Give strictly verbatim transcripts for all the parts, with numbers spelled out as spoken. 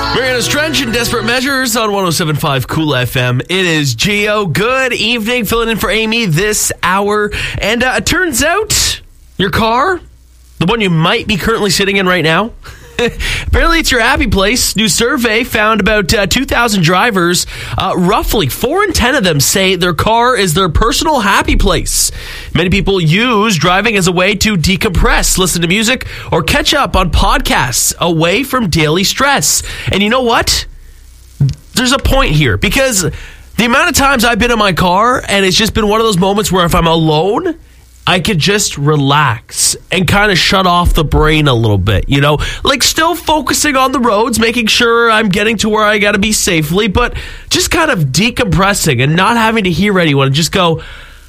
Mariana's Trench and Desperate Measures on one oh seven point five Cool F M. It is Gio. Good evening. Filling in for Amy this hour. And uh, it turns out your car, the one you might be currently sitting in right now, apparently it's your happy place. New survey found about uh, two thousand drivers. Uh, roughly four in ten of them say their car is their personal happy place. Many people use driving as a way to decompress, listen to music, or catch up on podcasts away from daily stress. And you know what? There's a point here, because the amount of times I've been in my car and it's just been one of those moments where if I'm alone, I could just relax and kind of shut off the brain a little bit, you know, like still focusing on the roads, making sure I'm getting to where I got to be safely, but just kind of decompressing and not having to hear anyone and just go,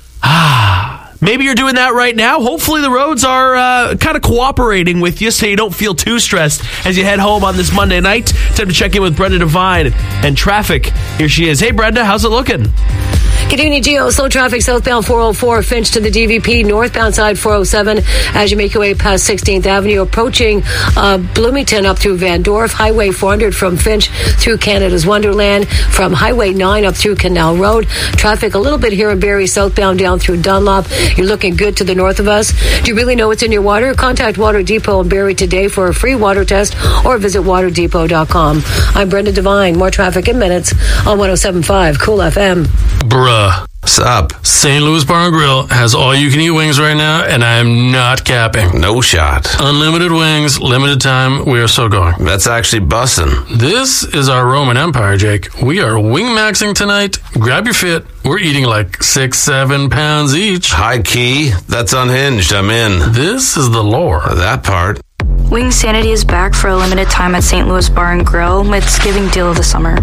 ah. Maybe you're doing that right now. Hopefully the roads are uh, kind of cooperating with you so you don't feel too stressed as you head home on this Monday night. Time to check in with Brenda Devine and traffic. Here she is. Hey, Brenda, how's it looking? Good evening, Gio. Slow traffic southbound four oh four, Finch to the D V P, northbound side four oh seven as you make your way past sixteenth Avenue, approaching uh, Bloomington up through Van Dorf, Highway four hundred from Finch through Canada's Wonderland, from Highway nine up through Canal Road. Traffic a little bit here in Barrie, southbound down through Dunlop. You're looking good to the north of us. Do you really know what's in your water? Contact Water Depot in Barrie today for a free water test or visit water depot dot com. I'm Brenda Devine. More traffic in minutes on one oh seven point five Cool F M. Bruh. What's up? Saint Louis Bar and Grill has all-you-can-eat wings right now, and I am not capping. No shot. Unlimited wings, limited time. We are so going. That's actually bussin'. This is our Roman Empire, Jake. We are wing-maxing tonight. Grab your fit. We're eating like six, seven pounds each. High key. That's unhinged. I'm in. This is the lore. That part. Wing Sanity is back for a limited time at Saint Louis Bar and Grill. It's giving deal of the summer.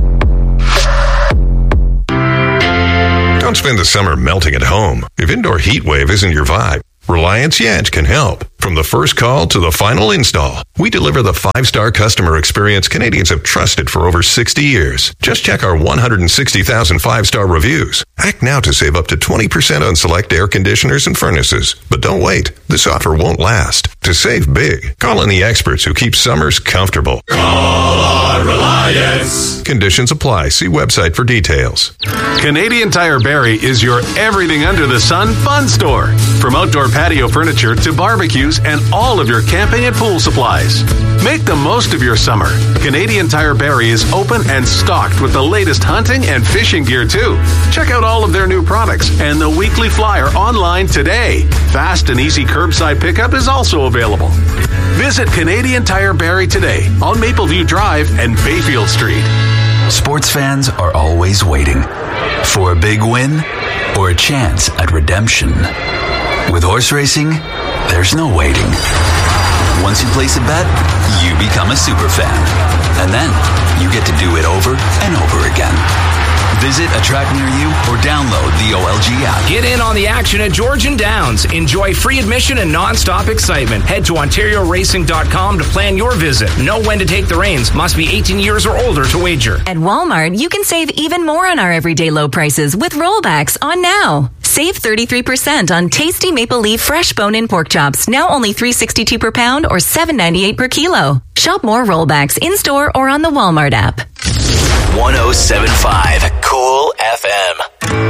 Don't spend the summer melting at home. If indoor heat wave isn't your vibe, Reliance Yacht can help. From the first call to the final install, we deliver the five-star customer experience Canadians have trusted for over sixty years. Just check our one hundred sixty thousand five-star reviews. Act now to save up to twenty percent on select air conditioners and furnaces. But don't wait. This offer won't last. To save big, call in the experts who keep summers comfortable. Call on Reliance. Conditions apply. See website for details. Canadian Tire Barrie is your everything under the sun fun store. From outdoor patio furniture to barbecues and all of your camping and pool supplies. Make the most of your summer. Canadian Tire Barrie is open and stocked with the latest hunting and fishing gear too. Check out all of their new products and the weekly flyer online today. Fast and easy curbside pickup is also available. Visit Canadian Tire Barrie today on Mapleview Drive and Bayfield Street. Sports fans are always waiting for a big win or a chance at redemption. With horse racing, there's no waiting. Once you place a bet, you become a super fan. And then you get to do it over and over again. Visit a track near you or download the O L G app. Get in on the action at Georgian Downs. Enjoy free admission and non-stop excitement. Head to ontario racing dot com to plan your visit. Know when to take the reins. Must be eighteen years or older to wager. At Walmart, you can save even more on our everyday low prices with rollbacks on now. Save thirty-three percent on tasty Maple Leaf fresh bone-in pork chops, now only three dollars and sixty-two cents per pound or seven dollars and ninety-eight cents per kilo. Shop more rollbacks in-store or on the Walmart app. one oh seven point five Cool F M.